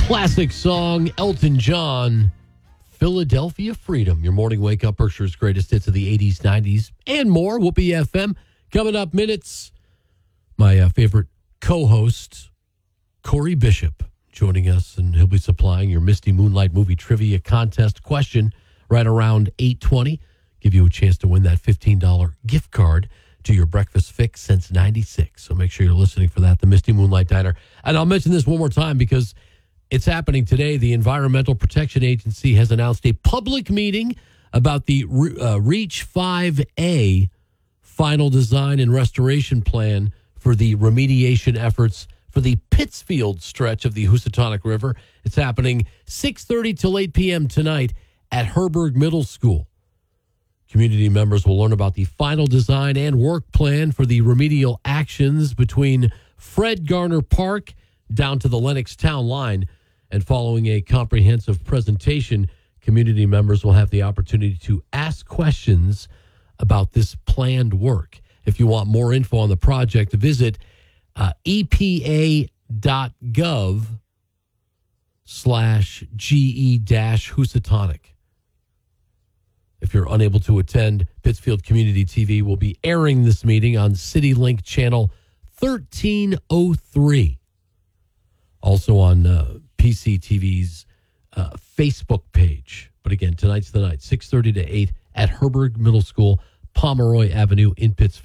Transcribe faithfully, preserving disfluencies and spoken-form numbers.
Classic song, Elton John, Philadelphia Freedom. Your morning wake up, Berkshire's greatest hits of the eighties, nineties, and more. Whoopee F M. Coming up minutes, my uh, favorite co-host, Corey Bishop, joining us, and he'll be supplying your Misty Moonlight movie trivia contest question right around eight twenty. Give you a chance to win that fifteen dollars gift card to your breakfast fix since ninety-six. So make sure you're listening for that, the Misty Moonlight Diner. And I'll mention this one more time because it's happening today. The Environmental Protection Agency has announced a public meeting about the uh, REACH five A final design and restoration plan for the remediation efforts for the Pittsfield stretch of the Housatonic River. It's happening six thirty till eight p.m. tonight at Herberg Middle School. Community members will learn about the final design and work plan for the remedial actions between Fred Garner Park down to the Lenox Town Line. And following a comprehensive presentation, community members will have the opportunity to ask questions about this planned work. If you want more info on the project, visit uh, epa.gov slash GE dash Housatonic. If you're unable to attend, Pittsfield Community T V will be airing this meeting on CityLink Channel thirteen oh three. Also on uh, P C T V's uh, Facebook page. But again, tonight's the night, six thirty to eight at Herberg Middle School, Pomeroy Avenue in Pittsfield.